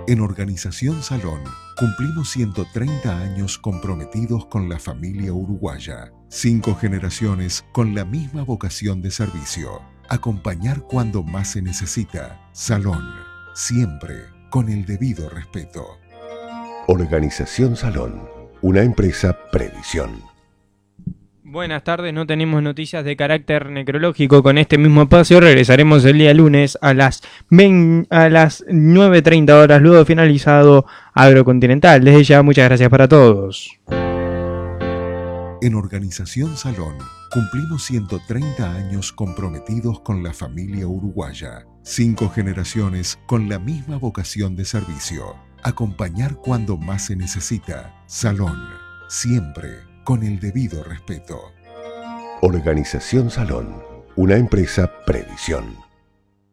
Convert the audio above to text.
En Organización Salón cumplimos 130 años comprometidos con la familia uruguaya. 5 generaciones con la misma vocación de servicio. Acompañar cuando más se necesita. Salón, siempre con el debido respeto. Organización Salón, una empresa Previsión. Buenas tardes, no tenemos noticias de carácter necrológico con este mismo espacio. Regresaremos el día lunes a las 9:30 horas, luego finalizado Agrocontinental. Desde ya, muchas gracias para todos. En Organización Salón cumplimos 130 años comprometidos con la familia uruguaya. 5 generaciones con la misma vocación de servicio. Acompañar cuando más se necesita. Salón, siempre con el debido respeto. Organización Salón, una empresa Previsión.